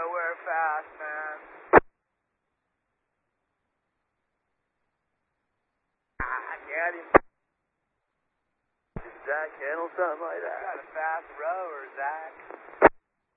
nowhere fast, man. Get him. Jack Handle, something like that. Got a fast rower, Zach.